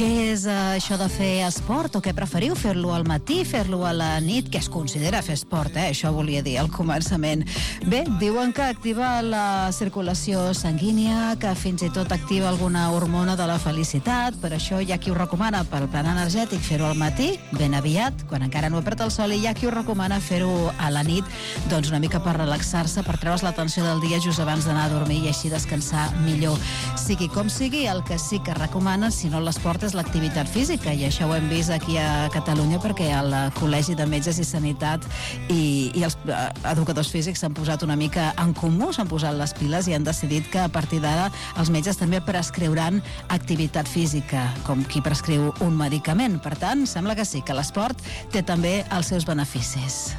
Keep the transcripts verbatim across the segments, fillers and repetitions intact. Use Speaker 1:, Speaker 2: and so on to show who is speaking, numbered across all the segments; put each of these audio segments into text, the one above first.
Speaker 1: Què és uh, això de fer esport? O què preferiu? Fer-lo al matí, fer-lo a la nit? Què es considera fer esport, eh? Això volia dir al començament. Bé, diuen que activa la circulació sanguínia, que fins i tot activa alguna hormona de la felicitat. Per això hi ha qui ho recomana pel plan energètic fer-ho al matí, ben aviat, quan encara no ha perd el sol, i hi ha qui ho recomana fer-ho a la nit, doncs una mica per relaxar-se, per treure's la tensió del dia just abans d'anar a dormir i així descansar millor. Sigui com sigui, el que sí que recomana, si no l'esport, és l'activitat física, i això ho hem vist aquí a Catalunya perquè el Col·legi de Metges i Sanitat i, i els educadors físics s'han posat una mica en comú, s'han posat les piles i han decidit que a partir d'ara els metges també prescriuran activitat física, com qui prescriu un medicament. Per tant, sembla que sí, que l'esport té també els seus beneficis.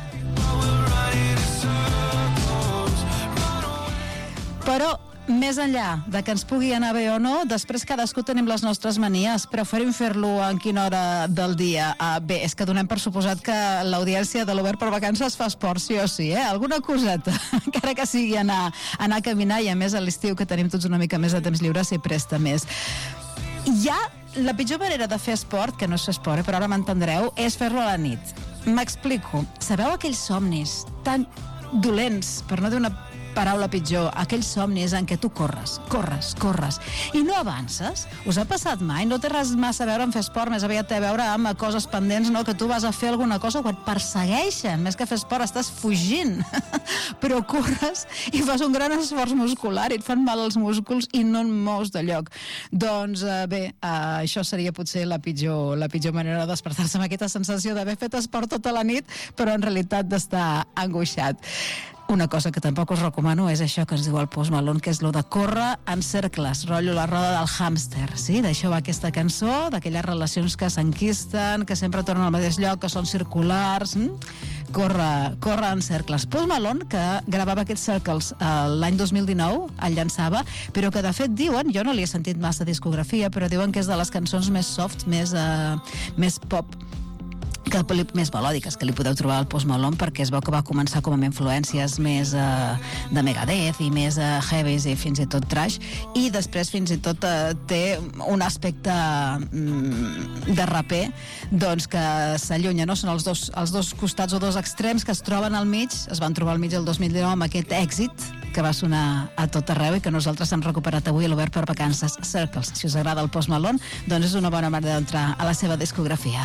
Speaker 1: Però més enllà de que ens pugui anar bé o no, després cadascú tenim les nostres manies. Preferim fer-lo en quina hora del dia? Uh, bé, és que donem per suposat que l'audiència de l'Obert per Vacances fa esport, sí o sí, eh? Alguna coseta, encara que sigui anar, anar a caminar, i a més a l'estiu que tenim tots una mica més de temps lliure s'hi presta més. Hi ha la pitjor manera de fer esport, que no és fer esport, eh, però ara m'entendreu, és fer-lo a la nit. M'explico. Sabeu aquells somnis tan dolents, per no dir una paraula pitjor, aquells somnis en què tu corres, corres, corres, i no avances? Us ha passat mai? No té res massa a veure amb fer esport, més aviat té a veure amb coses pendents, no? Que tu vas a fer alguna cosa quan et persegueixen, més que fer esport, estàs fugint, però corres i fas un gran esforç muscular i et fan mal els músculs i no et mous de lloc. Doncs eh, bé, eh, això seria potser la pitjor, la pitjor manera de despertar-se amb aquesta sensació d'haver fet esport tota la nit, però en realitat d'estar angoixat. Una cosa que tampoc us recomano és això que ens diu el Post Malone, que és lo de córrer en cercles, rotllo la roda del hàmster, sí? D'això va aquesta cançó, d'aquelles relacions que s'enquisten, que sempre tornen al mateix lloc, que són circulars, hm? Corre, corre en cercles. Post Malone, que gravava aquests cercles eh, l'any dos mil dinou, el llançava, però que de fet diuen, jo no li he sentit massa discografia, però diuen que és de les cançons més soft, més, eh, més pop, que més melòdiques que li podeu trobar al Post Malone, perquè es veu que va començar com amb influències més eh, de Megadeth i més eh, heavies i fins i tot trash, i després fins i tot eh, té un aspecte mm, de raper, doncs que s'allunya, no? Són els dos, els dos costats o dos extrems que es troben al mig, es van trobar al mig el dos mil dinou amb aquest èxit que va sonar a tot arreu i que nosaltres hem recuperat avui a l'Obert per Vacances. Circles, si us agrada el Post Malone, doncs és una bona manera d'entrar a la seva discografia.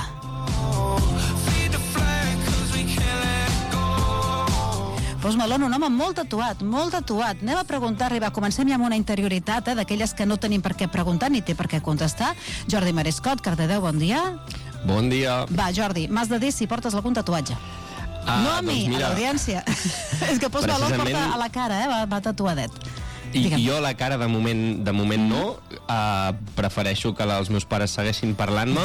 Speaker 1: Post Malone, un home molt tatuat, molt tatuat. Anem a preguntar-li, va, comencem ja amb una interioritat, eh, d'aquelles que no tenim per què preguntar ni té per què contestar. Jordi Marescot, Cardedeu, bon dia.
Speaker 2: Bon dia.
Speaker 1: Va, Jordi, m'has de dir si portes algun tatuatge.
Speaker 2: Ah,
Speaker 1: no a mi,
Speaker 2: doncs mira,
Speaker 1: a l'audiència. És que Post Malone porta a la cara, eh, va, va tatuadet.
Speaker 2: I Digue'm. Jo a la cara de moment, de moment no, uh, prefereixo que els meus pares segueixin parlant-me,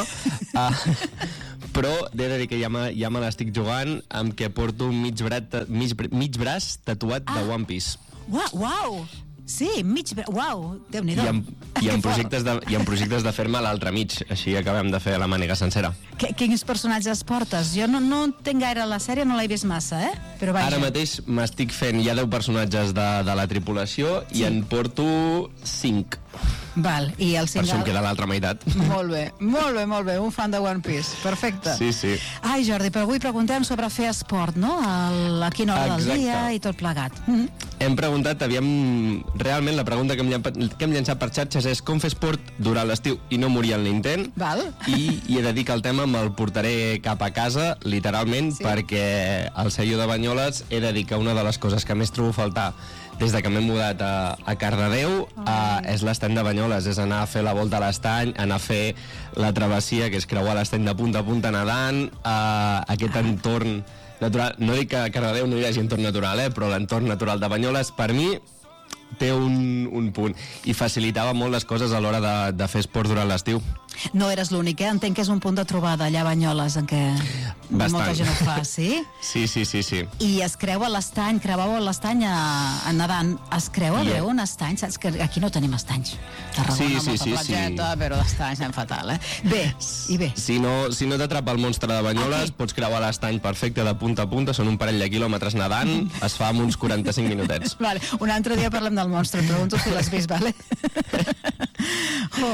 Speaker 2: uh, però he de dir que ja me, ja me l'estic jugant amb que porto un mig, brat, mig, mig braç tatuat ah. de One Piece.
Speaker 1: Uau, uau! Sí, mig... Uau, Déu-n'hi-do.
Speaker 2: I, amb, i, amb projectes de, I amb projectes de fer-me l'altre mig, així acabem de fer la màniga sencera.
Speaker 1: Que, quins personatges portes? Jo no, no entenc gaire la sèrie, no l'he vist massa, eh? Però vaja.
Speaker 2: Ara mateix m'estic fent, hi ha deu personatges de, de la tripulació, sí. I en porto cinc.
Speaker 1: Val, i el
Speaker 2: cinc... Per això em queda l'altra meitat.
Speaker 1: Molt bé, molt bé, molt bé, un fan de One Piece, perfecte.
Speaker 2: Sí, sí.
Speaker 1: Ai, Jordi, però avui preguntem sobre fer esport, no? El, a quina hora
Speaker 2: Exacte.
Speaker 1: Del dia i tot plegat. Mm-hmm.
Speaker 2: Hem preguntat, aviam, realment la pregunta que hem, que hem llançat per xarxes és com fer esport durant l'estiu i no morir en l'intent.
Speaker 1: Val.
Speaker 2: I, I he de dir que el tema me'l portaré cap a casa, literalment, sí. Perquè al Sello de Banyoles he de dir que una de les coses que més trobo faltar des de que m'he mudat a, a Cardedeu uh, és l'estany de Banyoles, és anar a fer la volta a l'estany, anar a fer la travessia, que és creuar l'estany de punta a punta nedant, uh, aquest entorn natural. No dic que a Cardedeu no hi hagi entorn natural, eh, però l'entorn natural de Banyoles, per mi, té un, un punt, i facilitava molt les coses a l'hora de, de fer esport durant l'estiu.
Speaker 1: No eres l'únic, eh? Entenc que és un punt de trobada allà a Banyoles en què
Speaker 2: Bastant.
Speaker 1: Molta gent ho fa, sí?
Speaker 2: Sí, sí, sí, sí.
Speaker 1: I es creua l'estany, creuàveu l'estany a, a nedant. Es creua bé un estany? Saps que aquí no tenim estanys. Tarragona,
Speaker 2: sí, sí,
Speaker 1: molta
Speaker 2: sí,
Speaker 1: platgeta,
Speaker 2: sí.
Speaker 1: Però d'estany anem fatal, eh? Bé, i bé.
Speaker 2: Si no, si no t'atrapa el monstre de Banyoles, okay. Pots creuar l'estany perfecte de punta a punta, són un parell de quilòmetres nedant, es fa amb uns quaranta-cinc minutets.
Speaker 1: Vale, un altre dia parlem del monstre, pregunto si l'has vist, vale? Oh.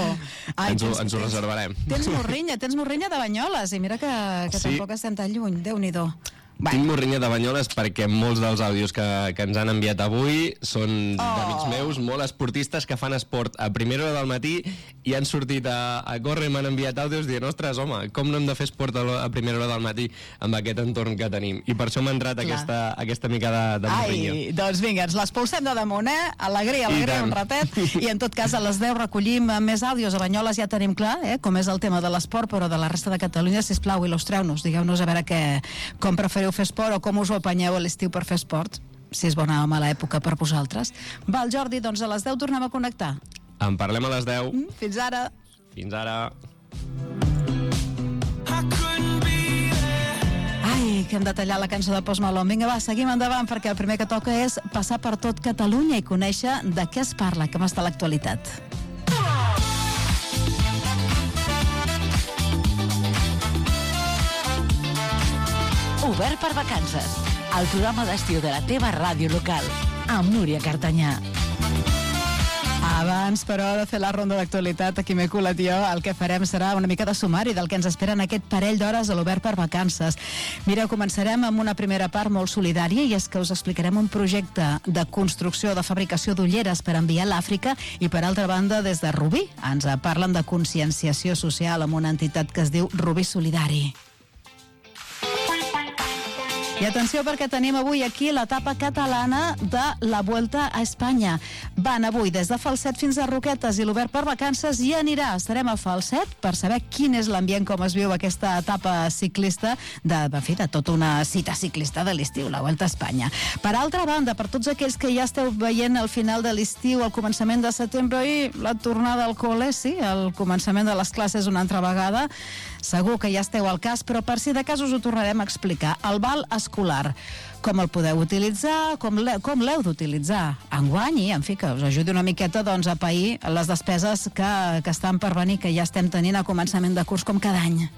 Speaker 1: Ai,
Speaker 2: ens, ho,
Speaker 1: tens,
Speaker 2: ens ho
Speaker 1: tens,
Speaker 2: reservarem.
Speaker 1: Tens morrinya, tens morrinya de Banyoles, i mira que, que
Speaker 2: Sí.
Speaker 1: tampoc estem tan lluny, Déu-n'hi-do.
Speaker 2: Tinc morrinya de Banyoles perquè molts dels àudios que, que ens han enviat avui són
Speaker 1: Oh.
Speaker 2: d'amics meus, molt esportistes que fan esport a primera hora del matí i han sortit a, a córrer i m'han enviat àudios dient, ostres, home, com no hem de fer esport a, la- a primera hora del matí amb aquest entorn que tenim? I per això m'ha entrat aquesta, aquesta mica de, de morrinya.
Speaker 1: Ai, doncs vinga, ens l'expulsem de damunt, eh? Alegria,
Speaker 2: I
Speaker 1: alegria,
Speaker 2: tant.
Speaker 1: un ratet. I en tot cas, a les deu recollim més àudios. A Banyoles ja tenim clar, eh? Com és el tema de l'esport, però de la resta de Catalunya, sisplau, il·lustreu-nos. Digueu-nos a veure què, com preferiu fer esport o com us ho apanyeu a l'estiu per fer esport, si és bona o mala època per vosaltres. Val, Jordi, doncs a les deu tornem a connectar.
Speaker 2: En parlem a les deu.
Speaker 1: Mm, Fins ara.
Speaker 2: Fins ara.
Speaker 1: Ai, que hem de tallar la cançó de Post Malone. Vinga, va, seguim endavant, perquè el primer que toca és passar per tot Catalunya i conèixer de què es parla, com està l'actualitat.
Speaker 3: Obert per vacances, el programa d'estiu de la teva ràdio local, amb Núria Cartanyà.
Speaker 1: Abans, però, de fer la ronda d'actualitat, aquí m'he colat jo, el que farem serà una mica de sumari del que ens espera en aquest parell d'hores a l'Obert per vacances. Mireu, començarem amb una primera part molt solidària, i és que us explicarem un projecte de construcció, de fabricació d'ulleres per enviar a l'Àfrica, i per altra banda, des de Rubí, ens parlen de conscienciació social amb una entitat que es diu Rubí Solidari. I atenció, perquè tenim avui aquí l'etapa catalana de la Vuelta a Espanya. Van avui des de Falset fins a Roquetes, i l'Obert per vacances hi anirà. Estarem a Falset per saber quin és l'ambient, com es viu aquesta etapa ciclista de, en fi, de tota una cita ciclista de l'estiu, la Vuelta a Espanya. Per altra banda, per tots aquells que ja esteu veient el final de l'estiu, el començament de setembre i la tornada al col·le, sí, el començament de les classes una altra vegada, segur que ja esteu al cas, però per si de cas us ho tornarem a explicar. El val escolar, com el podeu utilitzar, com l'he- com l'heu d'utilitzar enguany, i en fi, que us ajudi una miqueta doncs, a pair les despeses que, que estan per venir, que ja estem tenint a començament de curs com cada any.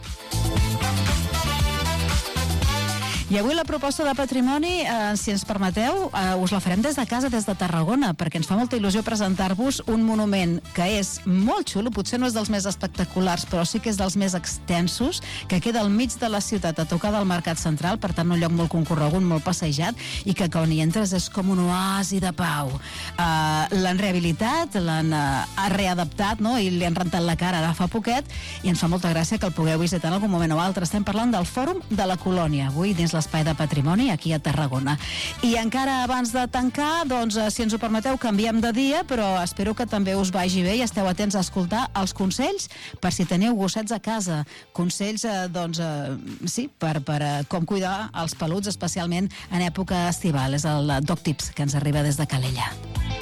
Speaker 1: I avui la proposta de patrimoni, eh, si ens permeteu, eh, us la farem des de casa, des de Tarragona, perquè ens fa molta il·lusió presentar-vos un monument que és molt xulo, potser no és dels més espectaculars, però sí que és dels més extensos, que queda al mig de la ciutat, a tocar del Mercat Central, per tant un lloc molt concorregut, molt passejat, i que quan hi entres és com un oasi de pau. Eh, l'han rehabilitat, l'han eh, readaptat, no? I li han rentat la cara ara fa poquet, i ens fa molta gràcia que el pugueu visitar en algun moment o altre. Estem parlant del Fòrum de la Colònia, avui dins l'espai de patrimoni aquí a Tarragona. I encara abans de tancar, doncs, eh, si ens ho permeteu, canviem de dia, però espero que també us vagi bé i esteu atents a escoltar els consells per si teniu gossets a casa. Consells, eh, doncs, eh, sí, per, per eh, com cuidar els peluts, especialment en època estival. És el Doc Tips que ens arriba des de Calella.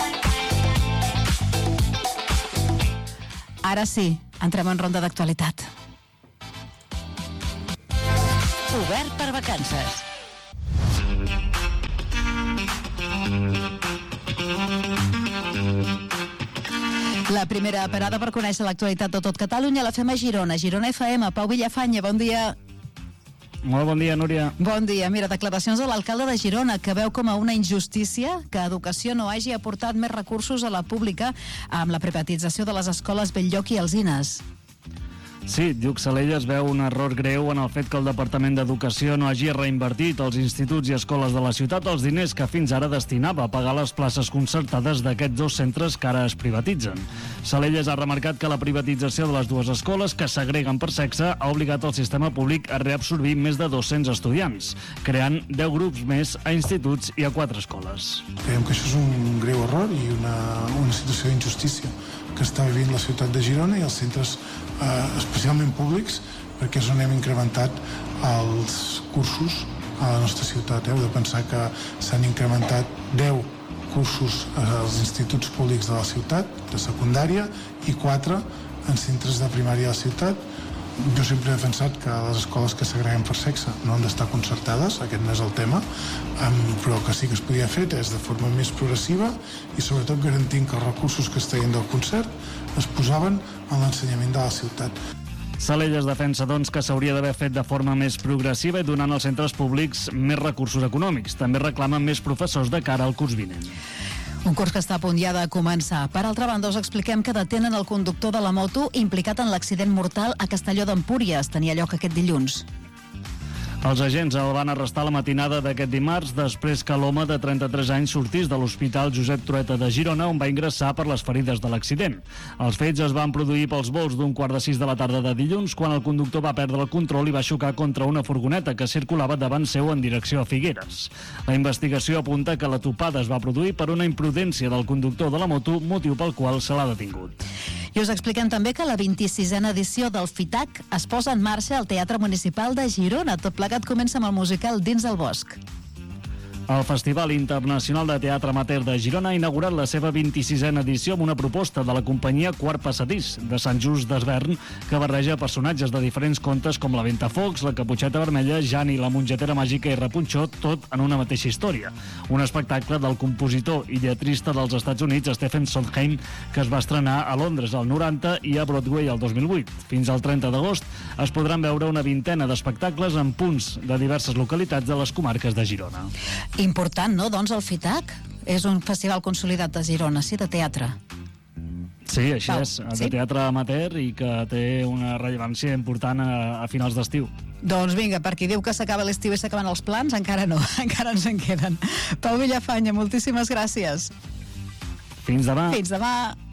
Speaker 1: Ara sí, entrem en ronda d'actualitat.
Speaker 3: Obert per vacances.
Speaker 1: La primera parada per conèixer l'actualitat de tot Catalunya la fem a Girona. Girona F M, Pau Villafanya, bon dia.
Speaker 4: Molt bon dia, Núria.
Speaker 1: Bon dia. Mira, declaracions de l'alcalde de Girona, que veu com a una injustícia que Educació no hagi aportat més recursos a la pública amb la privatització de les escoles Belllloc i Alzines.
Speaker 4: Sí, Lluc Salella es veu un error greu en el fet que el Departament d'Educació no hagi reinvertit als instituts i escoles de la ciutat els diners que fins ara destinava a pagar les places concertades d'aquests dos centres que ara es privatitzen. Salelles ha remarcat que la privatització de les dues escoles, que segreguen per sexe, ha obligat el sistema públic a reabsorbir més de dos-cents estudiants, creant deu grups més a instituts i a quatre escoles.
Speaker 5: Creiem que això és un greu error i una, una situació d'injustícia que està vivint la ciutat de Girona i els centres eh, especialment públics, perquè és on hem incrementat els cursos a la nostra ciutat. Heu de pensar que s'han incrementat deu cursos als instituts públics de la ciutat, de secundària, i quatre en centres de primària de la ciutat. Jo sempre he defensat que les escoles que segreguen per sexe no han d'estar concertades, aquest no és el tema, però que sí que es podia fer és de forma més progressiva i sobretot garantint que els recursos que es treien del concert es posaven en l'ensenyament de la ciutat.
Speaker 4: Salelles defensa, doncs, que s'hauria d'haver fet de forma més progressiva i donant als centres públics més recursos econòmics. També reclama més professors de cara al curs vinent.
Speaker 1: Un curs que està a punt ja de començar. Per altra banda, us expliquem que detenen el conductor de la moto implicat en l'accident mortal a Castelló d'Empúries. Tenia lloc aquest dilluns.
Speaker 4: Els agents el van arrestar la matinada d'aquest dimarts després que l'home de trenta-tres anys sortís de l'Hospital Josep Trueta de Girona, on va ingressar per les ferides de l'accident. Els fets es van produir pels volts d'un quart de sis de la tarda de dilluns, quan el conductor va perdre el control i va xocar contra una furgoneta que circulava davant seu en direcció a Figueres. La investigació apunta que la topada es va produir per una imprudència del conductor de la moto, motiu pel qual se l'ha detingut.
Speaker 1: I us expliquem també que la vint-i-sisena edició del FITAC es posa en marxa al Teatre Municipal de Girona. Tot plegat comença amb el musical Dins el bosc.
Speaker 4: El Festival Internacional de Teatre Amateur de Girona ha inaugurat la seva vint-i-sisena edició amb una proposta de la companyia Quart Passadís, de Sant Just d'Esvern, que barreja personatges de diferents contes com la Ventafocs, la Caputxeta Vermella, Jani, la Mongetera Màgica i Rapunxó, tot en una mateixa història. Un espectacle del compositor i lletrista dels Estats Units, Stephen Sondheim, que es va estrenar a Londres al noranta i a Broadway el dos mil vuit. Fins al trenta d'agost es podran veure una vintena d'espectacles en punts de diverses localitats de les comarques de Girona.
Speaker 1: Important, no? Doncs el FITAC és un festival consolidat de Girona, sí, de teatre.
Speaker 4: Sí, així
Speaker 1: Val,
Speaker 4: és, de
Speaker 1: sí?
Speaker 4: teatre amateur i que té una rellevància important a, a finals d'estiu.
Speaker 1: Doncs vinga, per qui diu que s'acaba l'estiu i s'acaben els plans, encara no, encara ens en queden. Pau Villafanya, moltíssimes gràcies.
Speaker 4: Fins demà.
Speaker 1: Fins demà.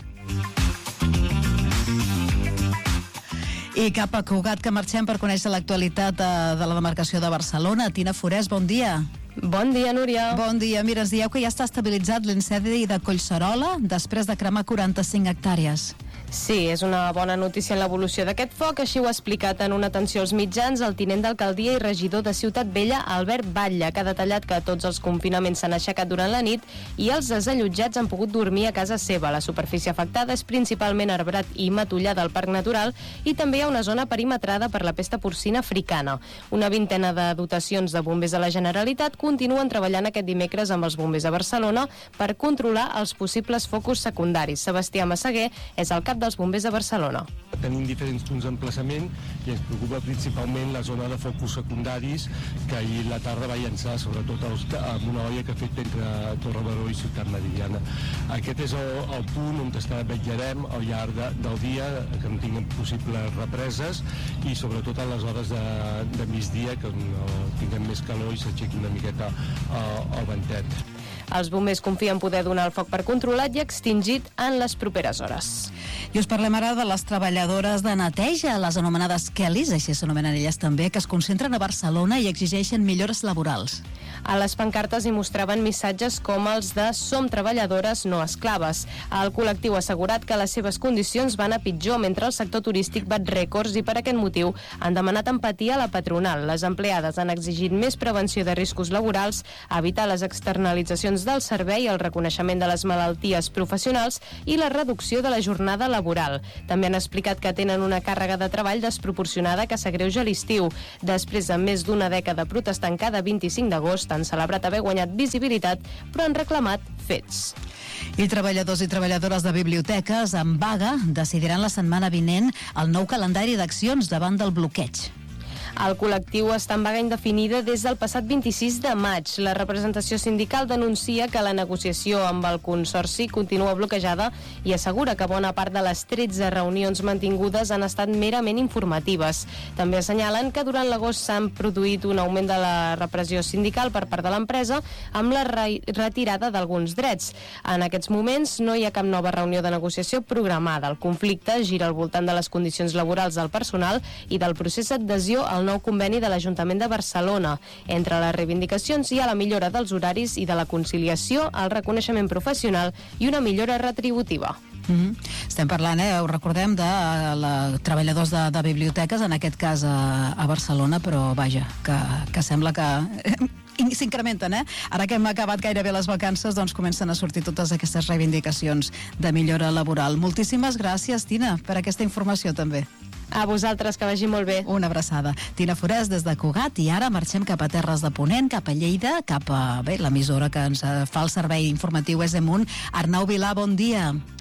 Speaker 1: I cap a Cugat, que marxem per conèixer l'actualitat de, de la demarcació de Barcelona. Tina Forès, bon dia.
Speaker 6: Bon dia, Núria.
Speaker 1: Bon dia. Mira, ens dieu que ja està estabilitzat l'incendi de Collserola després de cremar quaranta-cinc hectàrees.
Speaker 6: Sí, és una bona notícia en l'evolució d'aquest foc, així ho ha explicat en una atenció als mitjans el tinent d'alcaldia i regidor de Ciutat Vella, Albert Batlle, que ha detallat que tots els confinaments s'han aixecat durant la nit i els desallotjats han pogut dormir a casa seva. La superfície afectada és principalment arbrat i matollada al Parc Natural i també hi ha una zona perimetrada per la pesta porcina africana. Una vintena de dotacions de bombers de la Generalitat continuen treballant aquest dimecres amb els bombers a Barcelona per controlar els possibles focus secundaris. Sebastià Massaguer és el cap dels bombers de Barcelona.
Speaker 7: Tenim diferents punts d'emplaçament i ens preocupa principalment la zona de focus secundaris que ahir la tarda va llançar sobretot els, amb una olla que ha fet entre Torre Baró i Ciutat Meridiana. Aquest és el, el punt on vetllarem al llarg de, del dia que no tinguem possibles represes i sobretot a les hores de, de migdia que no tinguem més calor i s'aixequi una miqueta el, el ventet.
Speaker 6: Els bombers confien poder donar el foc per controlat i extingit en les properes hores.
Speaker 1: I us parlem ara de les treballadores de neteja, les anomenades Kellys, així s'anomenen elles també, que es concentren a Barcelona i exigeixen millores laborals.
Speaker 6: A les pancartes hi mostraven missatges com els de «Som treballadores, no esclaves». El col·lectiu ha assegurat que les seves condicions van a pitjor mentre el sector turístic bat rècords i per aquest motiu han demanat empatia a la patronal. Les empleades han exigit més prevenció de riscos laborals, evitar les externalitzacions del servei, el reconeixement de les malalties professionals i la reducció de la jornada laboral. També han explicat que tenen una càrrega de treball desproporcionada que s'agreuja a l'estiu. Després de més d'una dècada protestant cada vint-i-cinc d'agost, han celebrat haver guanyat visibilitat, però han reclamat fets.
Speaker 1: I treballadors i treballadores de biblioteques en vaga decidiran la setmana vinent el nou calendari d'accions davant del bloqueig.
Speaker 6: El col·lectiu està en vaga indefinida des del passat vint-i-sis de maig. La representació sindical denuncia que la negociació amb el Consorci continua bloquejada i assegura que bona part de les tretze reunions mantingudes han estat merament informatives. També assenyalen que durant l'agost s'han produït un augment de la repressió sindical per part de l'empresa amb la re retirada d'alguns drets. En aquests moments no hi ha cap nova reunió de negociació programada. El conflicte gira al voltant de les condicions laborals del personal i del procés d'adhesió al nou conveni de l'Ajuntament de Barcelona. Entre les reivindicacions hi ha la millora dels horaris i de la conciliació, el reconeixement professional i una millora retributiva.
Speaker 1: Mm-hmm. Estem parlant, eh, ho recordem, de la, treballadors de, de biblioteques, en aquest cas a, a Barcelona, però vaja, que, que sembla que s'incrementen, eh? Ara que hem acabat gairebé les vacances, doncs comencen a sortir totes aquestes reivindicacions de millora laboral. Moltíssimes gràcies, Tina, per aquesta informació també.
Speaker 6: A vosaltres, que vagi molt bé.
Speaker 1: Una abraçada. Tina Forès des de Cugat, i ara marxem cap a Terres de Ponent, cap a Lleida, cap a bé, l'emissora que ens fa el servei informatiu és Emunt. Arnau Vilà, bon dia.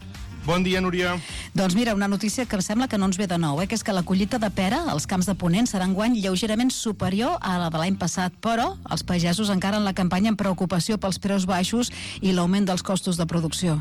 Speaker 8: Bon dia, Núria.
Speaker 1: Doncs mira, una notícia que em sembla que no ens ve de nou, eh? que és que la collita de pera als camps de Ponent serà enguany lleugerament superior a la de l'any passat, però els pagesos encara en la campanya amb preocupació pels preus baixos i l'augment dels costos de producció.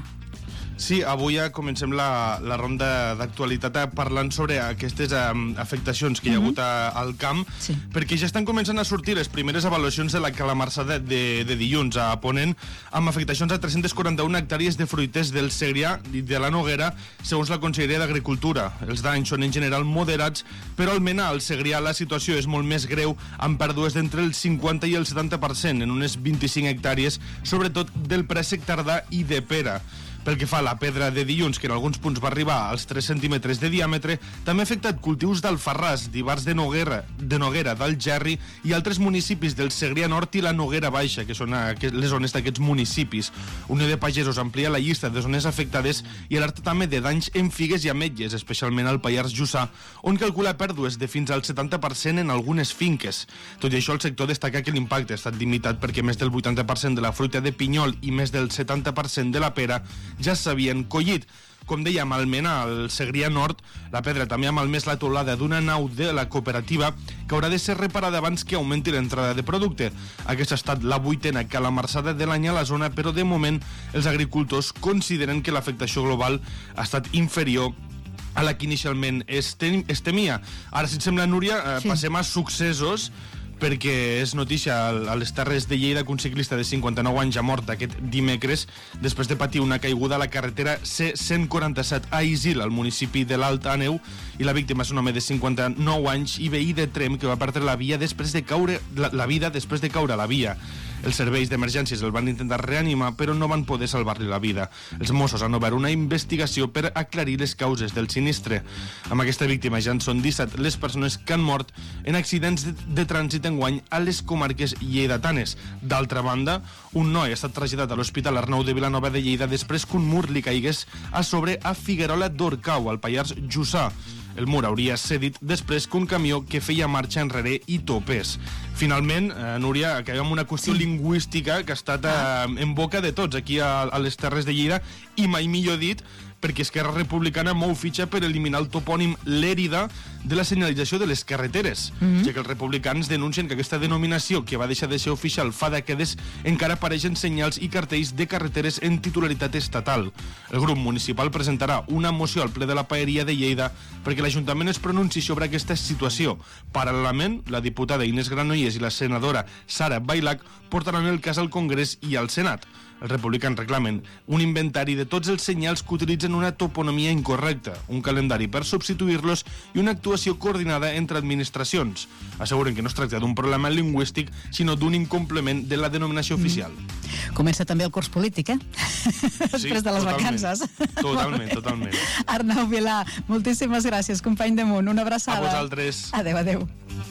Speaker 8: Sí, avui ja comencem la, la ronda d'actualitat parlant sobre aquestes um, afectacions que hi ha hagut a, al camp,
Speaker 1: Sí.
Speaker 8: perquè ja estan començant a sortir les primeres avaluacions de la calamarsada de, de dilluns a Ponent, amb afectacions a tres-cents quaranta-una hectàrees de fruiters del Segrià i de la Noguera, segons la Conselleria d'Agricultura. Els danys són en general moderats, però almenys al Segrià la situació és molt més greu, amb pèrdues d'entre el cinquanta i el setanta per cent en unes vint-i-cinc hectàrees, sobretot del préssec tardà i de pera. Pel que fa a la pedra de dilluns, que en alguns punts va arribar als tres centímetres de diàmetre, també ha afectat cultius d'Alfarràs, d'Ivars de Noguera, de Noguera, d'Algerri i altres municipis del Segrià Nord i la Noguera Baixa, que són les zones d'aquests municipis. Unió de Pagesos amplia la llista de zones afectades i alerta també de danys en figues i ametlles, especialment al Pallars Jussà, on calcula pèrdues de fins al setanta per cent en algunes finques. Tot i això, el sector destaca que l'impacte ha estat limitat perquè més del vuitanta per cent de la fruita de pinyol i més del setanta per cent de la pera ja s'havien collit. Com dèiem, almenys al Segrià Nord, la pedra també ha malmès la teulada d'una nau de la cooperativa que haurà de ser reparada abans que augmenti l'entrada de producte. Aquesta ha estat la vuitena calamarsada de l'any a la zona, però de moment els agricultors consideren que l'afectació global ha estat inferior a la que inicialment es, tem es temia. Ara, si et sembla, Núria, eh,
Speaker 1: Sí.
Speaker 8: passem a successos, perquè és notícia a les Terres de Lleida que un ciclista de cinquanta-nou anys ha mort aquest dimecres després de patir una caiguda a la carretera C cent quaranta-set a Isil, al municipi de l'Alt Àneu, i la víctima és un home de cinquanta-nou anys i veí de Tremp que va perdre la via després de caure la, la vida després de caure a la via. Els serveis d'emergències el van intentar reanimar, però no van poder salvar-li la vida. Els Mossos han obert una investigació per aclarir les causes del sinistre. Amb aquesta víctima ja en són disset les persones que han mort en accidents de, de trànsit enguany a les comarques lleidatanes. D'altra banda, un noi ha estat traslladat a l'Hospital Arnau de Vilanova de Lleida després que un mur li caigués a sobre a Figuerola d'Orcau, al Pallars Jussà. El mur hauria cedit després que un camió que feia marxa enrere i topés. Finalment, eh, Núria, acabem amb una qüestió sí. lingüística que ha estat eh, en boca de tots aquí a, a les Terres de Lleida, i mai millor dit, perquè Esquerra Republicana mou fitxa per eliminar el topònim Lèrida de la senyalització de les carreteres, mm-hmm. ja que els republicans denuncien que aquesta denominació, que va deixar de ser oficial fa dècades, encara apareixen senyals i cartells de carreteres en titularitat estatal. El grup municipal presentarà una moció al ple de la Paeria de Lleida perquè l'Ajuntament es pronunciï sobre aquesta situació. Paral·lelament, la diputada Inés Granollers i la senadora Sara Bailac portaran el cas al Congrés i al Senat. Els republicans reclamen un inventari de tots els senyals que utilitzen una toponomia incorrecta, un calendari per substituir-los i una actuació coordinada entre administracions. Asseguren que no es tracta d'un problema lingüístic, sinó d'un incompliment de la denominació oficial.
Speaker 1: Mm. Comença també el curs polític, eh?
Speaker 8: Sí,
Speaker 1: després de les
Speaker 8: totalment,
Speaker 1: vacances.
Speaker 8: Totalment, totalment.
Speaker 1: Arnau Vilà, moltíssimes gràcies, company de Munt. Una abraçada.
Speaker 8: A vosaltres.
Speaker 1: Adéu, adéu.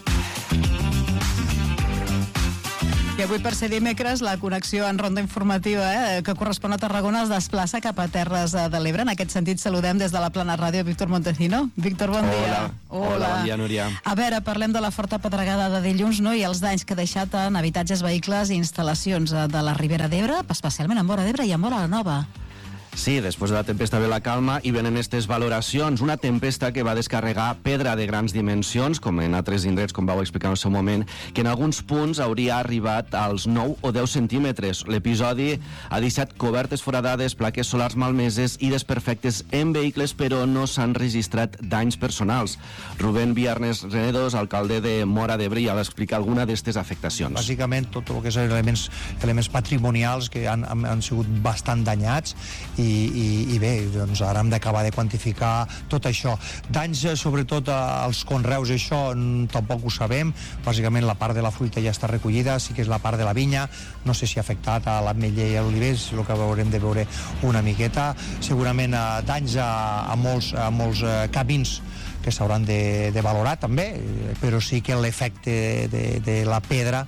Speaker 1: I avui, per ser dimecres, la connexió en ronda informativa eh, que correspon a Tarragona es desplaça cap a Terres de l'Ebre. En aquest sentit, saludem des de la Plana Ràdio Víctor Montecino. Víctor, bon
Speaker 2: Hola.
Speaker 1: dia.
Speaker 2: Hola. Hola, bon dia, Núria.
Speaker 1: A veure, parlem de la forta pedregada de dilluns, no?, i els danys que ha deixat en habitatges, vehicles i instal·lacions de la Ribera d'Ebre, especialment a Móra d'Ebre i a Móra la Nova.
Speaker 2: Sí, després de la tempesta ve la calma i venen aquestes valoracions. Una tempesta que va descarregar pedra de grans dimensions, com en altres indrets, com vau explicar en el seu moment, que en alguns punts hauria arribat als nou o deu centímetres. L'episodi ha deixat cobertes foradades, plaques solars malmeses i desperfectes en vehicles, però no s'han registrat danys personals. Rubén Viernes Renedos, alcalde de Móra d'Ebre, ja va explicar alguna d'aquestes afectacions.
Speaker 9: Bàsicament, tot el que són elements, elements patrimonials que han, han, han sigut bastant danyats, i, i, i bé, doncs ara hem d'acabar de quantificar tot això. Danys, sobretot als conreus, això tampoc ho sabem. Bàsicament la part de la fruita ja està recollida, sí que és la part de la vinya, no sé si ha afectat a l'ametller i a l'oliver, és el que haurem de veure una miqueta. Segurament eh, danys a, a molts, a molts eh, camins que s'hauran de, de valorar també, però sí que l'efecte de, de la pedra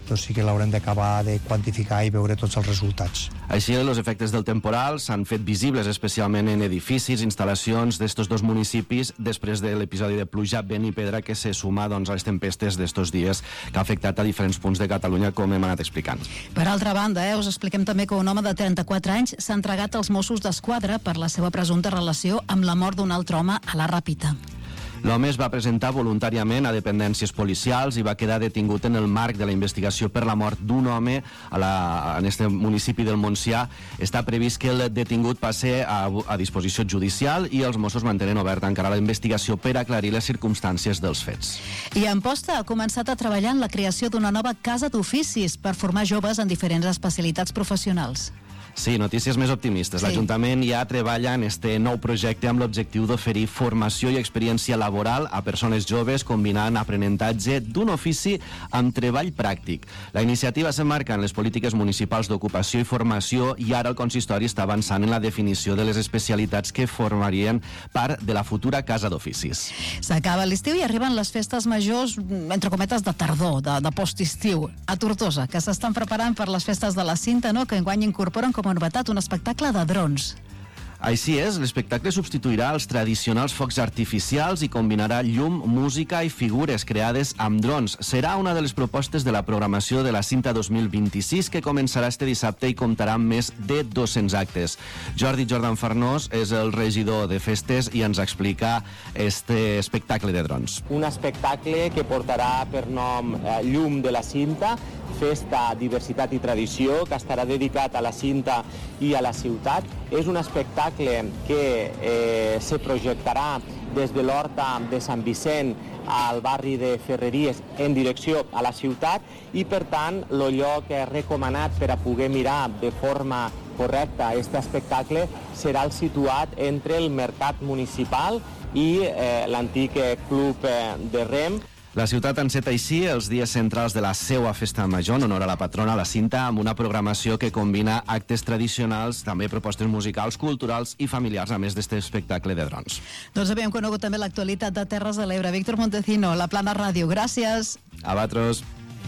Speaker 9: doncs sí que l'haurem d'acabar de quantificar i veure tots els resultats.
Speaker 10: Així, els efectes del temporal s'han fet visibles especialment en edificis, instal·lacions d'estos dos municipis després de l'episodi de pluja, vent i pedra que se suma doncs, a les tempestes d'estos dies que ha afectat a diferents punts de Catalunya, com hem anat explicant.
Speaker 1: Per altra banda, eh, us expliquem també que un home de trenta-quatre anys s'ha entregat als Mossos d'Esquadra per la seva presumpta relació amb la mort d'un altre home a la Ràpita.
Speaker 10: L'home es va presentar voluntàriament a dependències policials i va quedar detingut en el marc de la investigació per la mort d'un home a la, en este municipi del Montsià. Està previst que el detingut passe a, a disposició judicial i els Mossos mantenen oberta encara la investigació per aclarir les circumstàncies dels fets.
Speaker 1: I Amposta ha començat a treballar en la creació d'una nova casa d'oficis per formar joves en diferents especialitats professionals.
Speaker 10: Sí, notícies més optimistes.
Speaker 1: Sí.
Speaker 10: L'Ajuntament ja treballa en este nou projecte amb l'objectiu d'oferir formació i experiència laboral a persones joves combinant aprenentatge d'un ofici amb treball pràctic. La iniciativa s'emmarca en les polítiques municipals d'ocupació i formació i ara el consistori està avançant en la definició de les especialitats que formarien part de la futura casa d'oficis.
Speaker 1: S'acaba l'estiu i arriben les festes majors, entre cometes, de tardor, de, de post-estiu, a Tortosa, que s'estan preparant per les festes de la Cinta, no?, que enguany incorporen com a novetat un espectacle de drons.
Speaker 10: Així és, l'espectacle substituirà els tradicionals focs artificials i combinarà llum, música i figures creades amb drons. Serà una de les propostes de la programació de la Cinta dos mil vint-i-sis que començarà este dissabte i comptarà amb més de dos-cents actes. Jordi Jordan Farnós és el regidor de festes i ens explica este espectacle de drons.
Speaker 11: Un espectacle que portarà per nom eh, Llum de la Cinta, Festa, Diversitat i Tradició, que estarà dedicat a la Cinta i a la ciutat. És un espectacle que eh, se projectarà des de l'Horta de Sant Vicent al barri de Ferreries en direcció a la ciutat i, per tant, el lloc recomanat per a poder mirar de forma correcta aquest espectacle serà el situat entre el Mercat Municipal i eh, l'antic Club de Rem.
Speaker 10: La ciutat enceta així els dies centrals de la seua festa major en honor a la patrona, la Cinta, amb una programació que combina actes tradicionals, també propostes musicals, culturals i familiars, a més d'este espectacle de drons.
Speaker 1: Doncs havíem conegut també l'actualitat de Terres de l'Ebre. Víctor Montecino, La Plana Ràdio, gràcies.
Speaker 10: A vosaltres.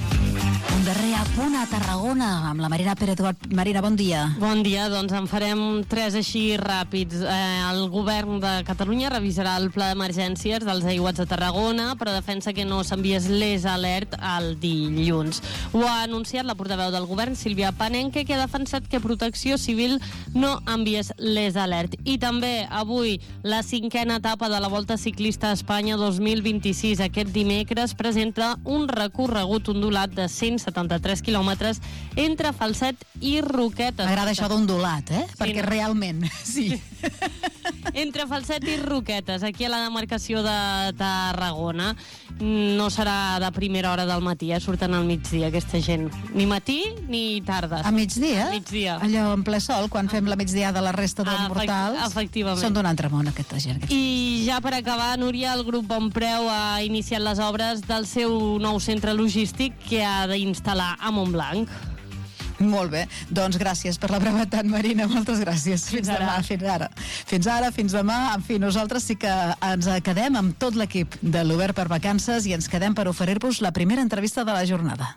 Speaker 1: Un darrer apunt a Tarragona amb la Marina Pérez. Marina, bon dia.
Speaker 6: Bon dia, doncs en farem tres així ràpids. Eh, el govern de Catalunya revisarà el pla d'emergències dels aiguats de Tarragona, però defensa que no s'enviés l'Es Alert el dilluns. Ho ha anunciat la portaveu del govern, Sílvia Panenque, que ha defensat que Protecció Civil no enviés l'Es Alert. I també avui la cinquena etapa de la Volta Ciclista a Espanya dos mil vint-i-sis. Aquest dimecres presenta un recorregut ondulat de cent setanta-tres quilòmetres entre Falset i Roquetes.
Speaker 1: M'agrada això d'ondulat, eh? Sí, perquè no? Realment, sí.
Speaker 6: Entre Falset i Roquetes, aquí a la demarcació de Tarragona. No serà de primera hora del matí, eh? Surten al migdia aquesta gent. Ni matí ni tarda.
Speaker 1: A migdia?
Speaker 6: A migdia.
Speaker 1: Allò en ple sol, quan fem la migdiada de la resta dels
Speaker 6: Efect
Speaker 1: mortals.
Speaker 6: Efectivament.
Speaker 1: Són d'un altre món, aquesta gent.
Speaker 6: I ja per acabar, Núria, el grup Bonpreu ha iniciat les obres del seu nou centre logístic que ha d'instal·lar a Montblanc.
Speaker 1: Molt bé, doncs gràcies per la brevetat, Marina, moltes gràcies. Fins,
Speaker 6: Fins
Speaker 1: demà,
Speaker 6: ara.
Speaker 1: fins ara. Fins ara, fins demà. En fi, nosaltres sí que ens quedem amb tot l'equip de l'Obert per Vacances i ens quedem per oferir-vos la primera entrevista de la jornada.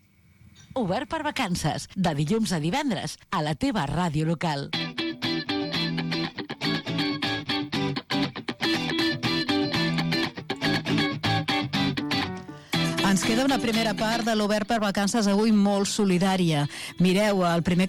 Speaker 3: Obert per Vacances, de dilluns a divendres, a la teva ràdio local.
Speaker 1: Ens queda una primera part de l'Obert per Vacances avui molt solidària. Mireu, el primer